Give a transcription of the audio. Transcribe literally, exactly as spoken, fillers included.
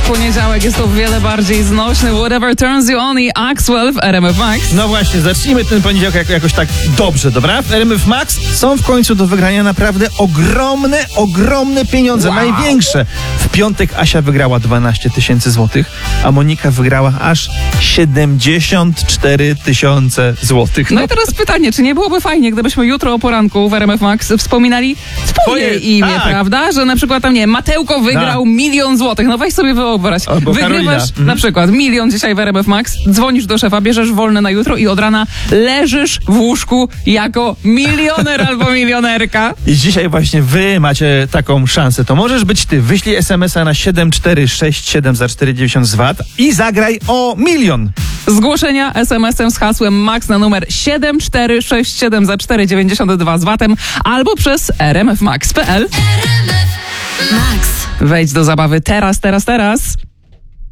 poniedziałek jest to wiele bardziej znośny. Whatever turns you on i Axwell w R M F Max. No właśnie, zacznijmy ten poniedziałek jako, jakoś tak dobrze, dobra? W R M F Max są w końcu do wygrania naprawdę ogromne, ogromne pieniądze, Wow. największe. W piątek Asia wygrała dwanaście tysięcy złotych, a Monika wygrała aż siedemdziesiąt cztery tysiące złotych. No i teraz pytanie, czy nie byłoby fajnie, gdybyśmy jutro o poranku w R M F Max wspominali swoje Twoje- imię, tak. prawda? Że na przykład tam, nie wiem, Matełko wygrał Tak. milion złotych. No weź sobie wyobraź. Albo Karolina. Wygrywasz Mhm. na przykład milion dzisiaj w R M F Max, dzwonisz do szefa, bierzesz wolne na jutro i od rana leżysz w łóżku jako milioner albo milionerka. I dzisiaj właśnie wy macie taką szansę. To możesz być ty. Wyślij es em es a na siedem cztery sześć siedem za cztery dziewięćdziesiąt z V A T i zagraj o milion. Zgłoszenia es em esem z hasłem MAX na numer siedem cztery sześć siedem za cztery dziewięćdziesiąt dwa z V A T-em albo przez r m f max kropka p l. Max. Wejdź do zabawy teraz, teraz, teraz.